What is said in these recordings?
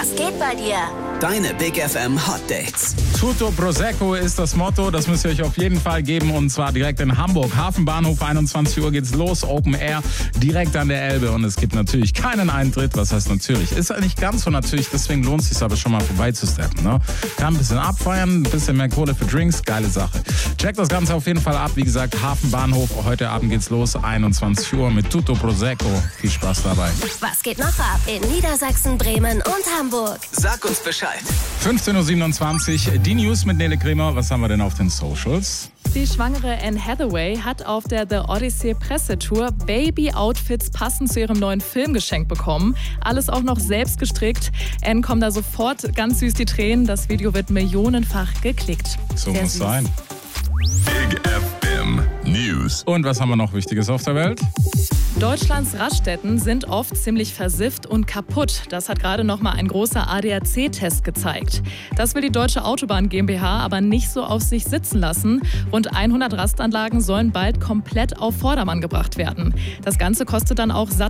Was geht bei dir? Deine Big FM Hot Dates. Tutto Prosecco ist das Motto, das müsst ihr euch auf jeden Fall geben und zwar direkt in Hamburg. Hafenbahnhof, 21 Uhr geht's los, Open Air, direkt an der Elbe und es gibt natürlich keinen Eintritt, was heißt natürlich? Ist ja nicht ganz so natürlich, deswegen lohnt es sich aber schon mal vorbeizusteppen. Ne? Kann ein bisschen abfeiern, ein bisschen mehr Kohle für Drinks, geile Sache. Checkt das Ganze auf jeden Fall ab, wie gesagt, Hafenbahnhof, heute Abend geht's los, 21 Uhr mit Tutto Prosecco. Viel Spaß dabei. Was geht noch ab in Niedersachsen, Bremen und Hamburg? Sag uns Bescheid. 15.27 Uhr, die News mit Nele Kremer. Was haben wir denn auf den Socials? Die schwangere Anne Hathaway hat auf der The Odyssey Pressetour Baby-Outfits passend zu ihrem neuen Film geschenkt bekommen. Alles auch noch selbst gestrickt. Anne kommt da sofort ganz süß die Tränen. Das Video wird millionenfach geklickt. So Sehr muss süß sein. Big FM News. Und was haben wir noch Wichtiges auf der Welt? Deutschlands Raststätten sind oft ziemlich versifft und kaputt. Das hat gerade noch mal ein großer ADAC-Test gezeigt. Das will die Deutsche Autobahn GmbH aber nicht so auf sich sitzen lassen. Rund 100 Rastanlagen sollen bald komplett auf Vordermann gebracht werden. Das Ganze kostet dann eine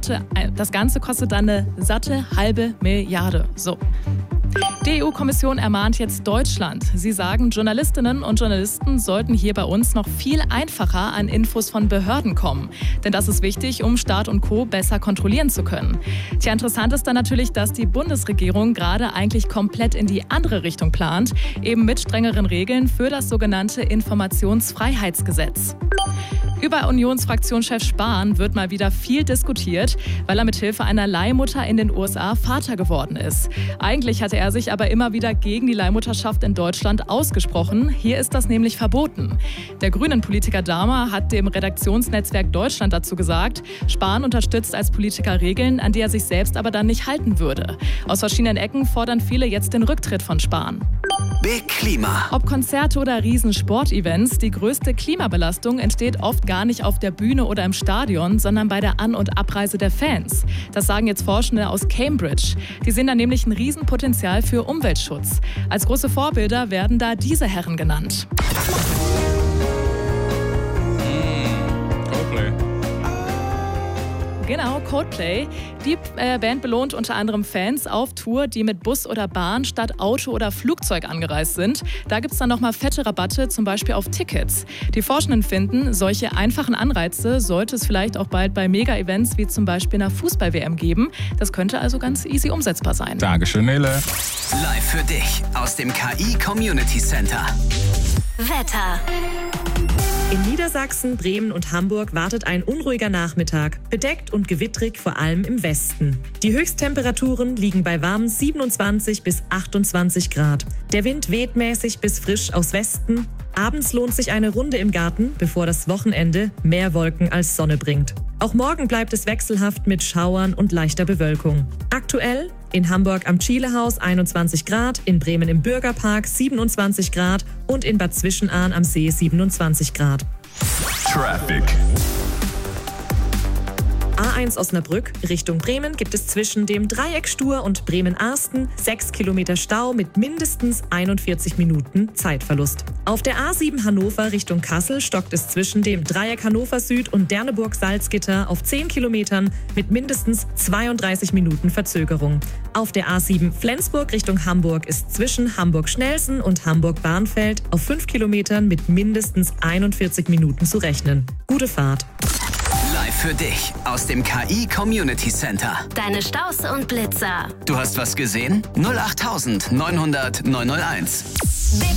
satte halbe Milliarde. So. Die EU-Kommission ermahnt jetzt Deutschland. Sie sagen, Journalistinnen und Journalisten sollten hier bei uns noch viel einfacher an Infos von Behörden kommen. Denn das ist wichtig, um Staat und Co. besser kontrollieren zu können. Tja, interessant ist dann natürlich, dass die Bundesregierung gerade eigentlich komplett in die andere Richtung plant, eben mit strengeren Regeln für das sogenannte Informationsfreiheitsgesetz. Über Unionsfraktionschef Spahn wird mal wieder viel diskutiert, weil er mithilfe einer Leihmutter in den USA Vater geworden ist. Eigentlich hatte er sich aber immer wieder gegen die Leihmutterschaft in Deutschland ausgesprochen. Hier ist das nämlich verboten. Der Grünen-Politiker Dahmer hat dem Redaktionsnetzwerk Deutschland dazu gesagt, Spahn unterstützt als Politiker Regeln, an die er sich selbst aber dann nicht halten würde. Aus verschiedenen Ecken fordern viele jetzt den Rücktritt von Spahn. Big Klima. Ob Konzerte oder Riesensportevents, die größte Klimabelastung entsteht oft gar nicht auf der Bühne oder im Stadion, sondern bei der An- und Abreise der Fans. Das sagen jetzt Forschende aus Cambridge. Die sehen da nämlich ein Riesenpotenzial für Umweltschutz. Als große Vorbilder werden da diese Herren genannt. Genau, Coldplay. Die Band belohnt unter anderem Fans auf Tour, die mit Bus oder Bahn statt Auto oder Flugzeug angereist sind. Da gibt es dann nochmal fette Rabatte, zum Beispiel auf Tickets. Die Forschenden finden, solche einfachen Anreize sollte es vielleicht auch bald bei Mega-Events wie zum Beispiel einer Fußball-WM geben. Das könnte also ganz easy umsetzbar sein. Dankeschön, Nele. Live für dich aus dem KI Community Center. Wetter. In Niedersachsen, Bremen und Hamburg wartet ein unruhiger Nachmittag, bedeckt und gewittrig vor allem im Westen. Die Höchsttemperaturen liegen bei warmen 27 bis 28 Grad. Der Wind weht mäßig bis frisch aus Westen. Abends lohnt sich eine Runde im Garten, bevor das Wochenende mehr Wolken als Sonne bringt. Auch morgen bleibt es wechselhaft mit Schauern und leichter Bewölkung. Aktuell in Hamburg am Chilehaus 21 Grad, in Bremen im Bürgerpark 27 Grad und in Bad Zwischenahn am See 27 Grad. Traffic. A1 Osnabrück Richtung Bremen gibt es zwischen dem Dreieck Stur und Bremen-Arsten 6 Kilometer Stau mit mindestens 41 Minuten Zeitverlust. Auf der A7 Hannover Richtung Kassel stockt es zwischen dem Dreieck Hannover Süd und Derneburg-Salzgitter auf 10 Kilometern mit mindestens 32 Minuten Verzögerung. Auf der A7 Flensburg Richtung Hamburg ist zwischen Hamburg-Schnelsen und Hamburg-Barnfeld auf 5 Kilometern mit mindestens 41 Minuten zu rechnen. Gute Fahrt. Live für dich aus dem KI Community Center. Deine Staus und Blitzer. Du hast was gesehen? 08900 901.